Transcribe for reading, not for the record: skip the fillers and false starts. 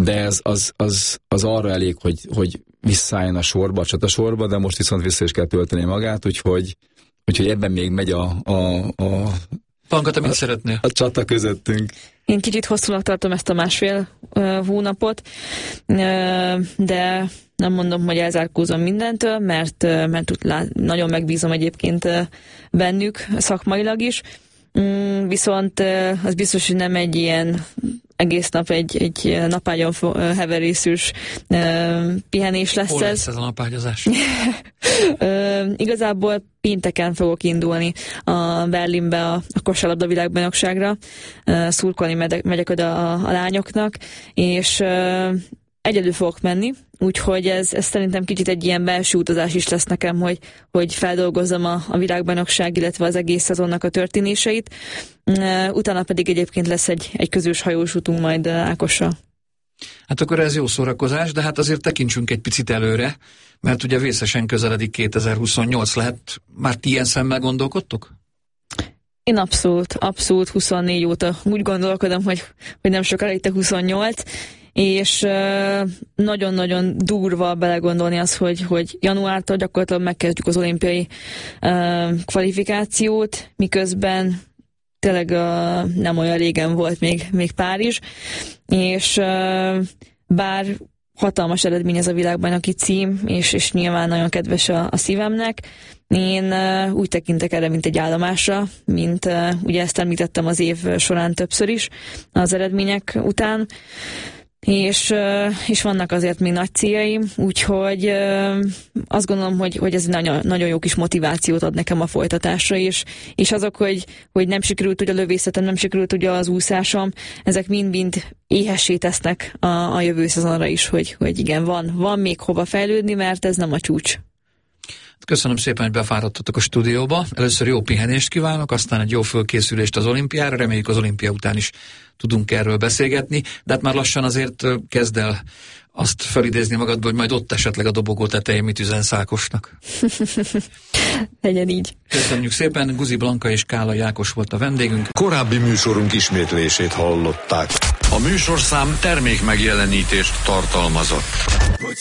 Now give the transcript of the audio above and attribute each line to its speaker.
Speaker 1: de az arra elég, hogy visszaálljon a sorba, a csatasorba, de most viszont vissza is kell tölteni magát, úgyhogy ebben még megy a
Speaker 2: Panka, te mit szeretnél?
Speaker 1: A csata közöttünk.
Speaker 3: Én kicsit hosszúnak tartom ezt a 1,5 hónapot, de nem mondom, hogy elzárkózom mindentől, mert nagyon megbízom egyébként bennük szakmailag is. Viszont az biztos, hogy nem egy ilyen egész nap egy napágyon heverészős pihenés lesz.
Speaker 2: Hol lesz ez a napágyazás?
Speaker 3: Igazából pénteken fogok indulni a Berlinbe a kosárlabda világbajnokságra. Szurkolni megyek oda a lányoknak, és egyedül fogok menni, úgyhogy ez szerintem kicsit egy ilyen belső utazás is lesz nekem, hogy feldolgozzam a világbajnokság, illetve az egész szezonnak a történéseit. Utána pedig egyébként lesz egy közös hajós utunk majd Ákossal.
Speaker 2: Hát akkor ez jó szórakozás, de hát azért tekintsünk egy picit előre, mert ugye vészesen közeledik 2028, lehet már ti ilyen szemmel gondolkodtok?
Speaker 3: Én abszolút 24 óta úgy gondolkodom, hogy nem sokára itt a 28, és nagyon-nagyon durva belegondolni az, hogy januártól gyakorlatilag megkezdjük az olimpiai kvalifikációt, miközben tényleg nem olyan régen volt még Párizs, és bár hatalmas eredmény ez a világbajnoki cím, és nyilván nagyon kedves a szívemnek, én úgy tekintek erre, mint egy állomásra, mint ugye ezt említettem az év során többször is az eredmények után, és vannak azért még nagy céljaim, úgyhogy azt gondolom, hogy ez nagyon, nagyon jó kis motivációt ad nekem a folytatásra, és azok, hogy nem sikerült ugye a lövészetem, nem sikerült ugye az úszásom, ezek mind-mind éhessé tesznek a jövő szezonra is, hogy igen, van még hova fejlődni, mert ez nem a csúcs.
Speaker 2: Köszönöm szépen, hogy befáradtatok a stúdióba. Először jó pihenést kívánok, aztán egy jó fölkészülést az olimpiára. Reméljük az olimpia után is tudunk erről beszélgetni, de hát már lassan azért kezd el azt felidézni magadból, hogy majd ott esetleg a dobogó tetején mit üzensz Ákosnak.
Speaker 3: Legyen így.
Speaker 2: Köszönjük szépen, Guzi Blanka és Kálai Ákos volt a vendégünk.
Speaker 4: Korábbi műsorunk ismétlését hallották. A műsorszám termék megjelenítést tartalmazott.